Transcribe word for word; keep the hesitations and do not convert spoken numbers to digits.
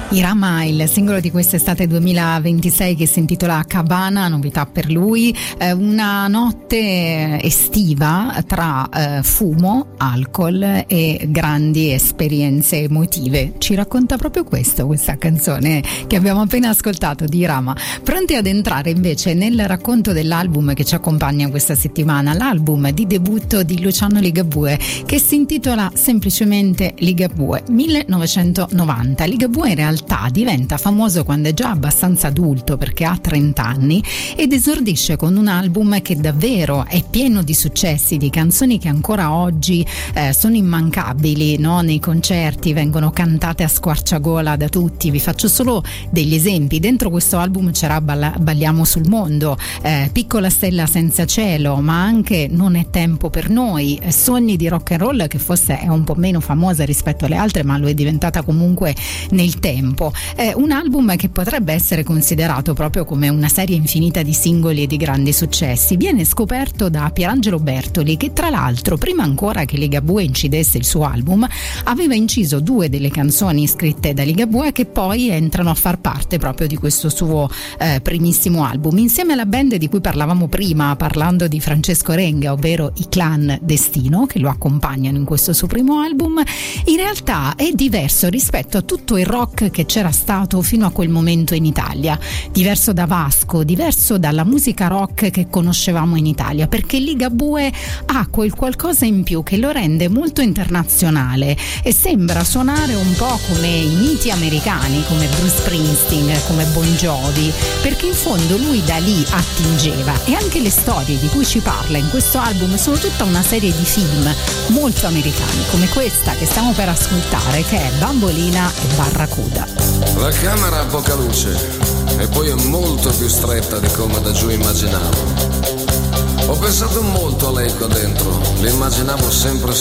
Irama, il singolo di quest'estate duemilaventisei che si intitola Cabana, novità per lui, eh, una notte estiva tra eh, fumo, alcol e grandi esperienze emotive. Ci racconta proprio questo, questa canzone che abbiamo appena ascoltato di Irama. Pronti ad entrare invece nel racconto dell'album che ci accompagna questa settimana, l'album di debutto di Luciano Ligabue che si intitola semplicemente Ligabue millenovecentonovanta. Ligabue in realtà diventa famoso quando è già abbastanza adulto, perché ha trenta anni, ed esordisce con un album che davvero è pieno di successi, di canzoni che ancora oggi eh, sono immancabili, no? Nei concerti vengono cantate a squarciagola da tutti. Vi faccio solo degli esempi. Dentro questo album c'era Balla- Balliamo sul mondo, eh, Piccola stella senza cielo, ma anche Non è tempo per noi, Sogni di rock and roll, che forse è un po' meno famosa rispetto alle altre, ma lo è diventata comunque nel tempo. È un album che potrebbe essere considerato proprio come una serie infinita di singoli e di grandi successi. Viene scoperto da Pierangelo Bertoli, che tra l'altro, prima ancora che Ligabue incidesse il suo album, aveva inciso due delle canzoni scritte da Ligabue che poi entrano a far parte proprio di questo suo eh, primissimo album, insieme alla band di cui parlavamo prima, parlando di Francesco Renga, ovvero i Clan Destino, che lo accompagnano in questo suo primo album. In realtà è diverso rispetto a tutto il rock che c'era stato fino a quel momento in Italia, diverso da Vasco, diverso dalla musica rock che conoscevamo in Italia, perché Ligabue ha quel qualcosa in più che lo rende molto internazionale e sembra suonare un po' come i miti americani, come Bruce Springsteen, come Bon Jovi, perché in fondo lui da lì attingeva. E anche le storie di cui ci parla in questo album sono tutta una serie di film molto americani, come questa che stiamo per ascoltare, che è Bambolina e Barracuda. La camera ha poca luce e poi è molto più stretta di come da giù immaginavo. Ho pensato molto a lei qua dentro, l'immaginavo sempre